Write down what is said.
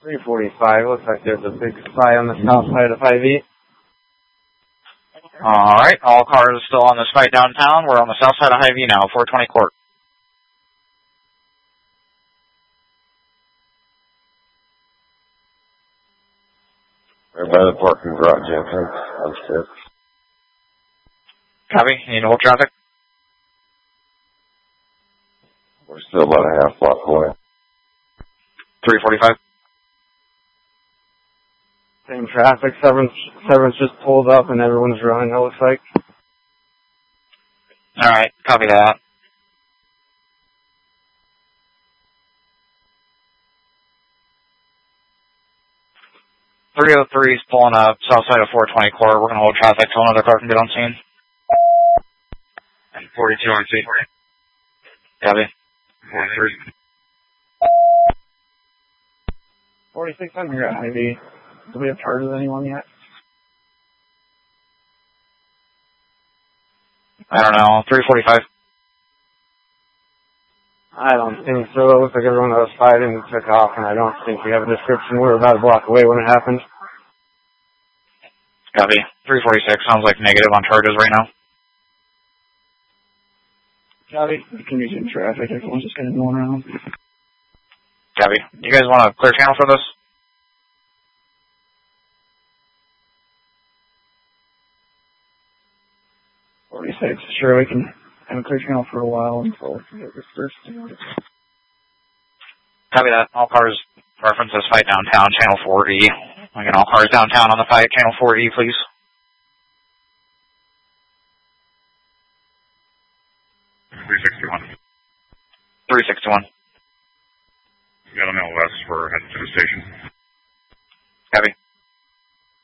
345. Looks like there's a big spy on the south side of 5E. Alright, all cars still on this fight downtown. We're on the south side of Hy-Vee now, 420 Court. Right by the parking garage entrance on 5th. Copy. You need to hold traffic? We're still about a half block away. 345. Same traffic. Severance just pulled up and everyone's running, it looks like. Alright, copy that. .303 is pulling up south side of 420 Court. We're going to hold traffic till another car can get on scene. And 42 on scene. Copy. 46, I'm here at Hy-Vee. Do we have charges with anyone yet? I don't know. 345. I don't think so. It looks like everyone that was fighting took off, and I don't think we have a description. We were about a block away when it happened. Copy. 346. Sounds like negative on charges right now. Copy. You can use in traffic. Everyone's just kind of going around. Copy. You guys want a clear channel for this? Sure, we can have a clear channel for a while until we get this first. Copy that. All cars reference this fight downtown, channel 4E. Again, all cars downtown on the fight, channel 4E, please. 361. 361. You got an LS for heading to the station. Copy.